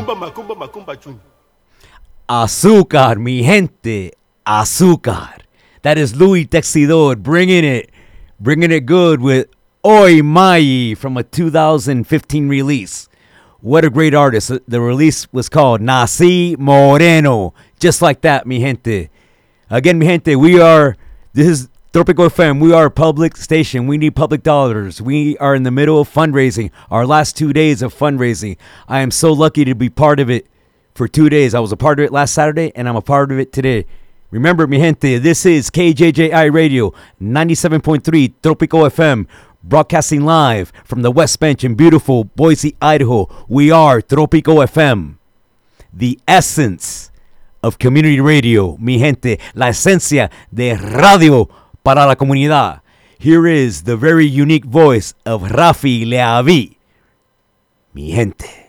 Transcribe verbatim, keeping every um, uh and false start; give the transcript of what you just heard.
Macumba, macumba, macumba, chun. Azúcar, mi gente. Azúcar. That is Louis Texidor bringing it, bringing it good with Oy Mai from a two thousand fifteen release. What a great artist. The release was called Nací Moreno. Just like that, mi gente. Again, mi gente, we are, this is Tropico F M. We are a public station. We need public dollars. We are in the middle of fundraising. Our last two days of fundraising. I am so lucky to be part of it for two days. I was a part of it last Saturday, and I'm a part of it today. Remember, mi gente, this is K J J I Radio, ninety-seven point three Tropico F M, broadcasting live from the West Bench in beautiful Boise, Idaho. We are Tropico F M, the essence of community radio, mi gente, la esencia de radio para la comunidad. Here is the very unique voice of Rafi Leavi, mi gente.